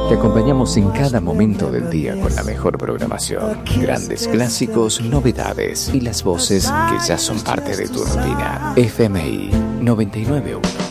Te acompañamos en cada momento del día con la mejor programación, grandes clásicos, novedades y las voces que ya son parte de tu rutina. FMI 991.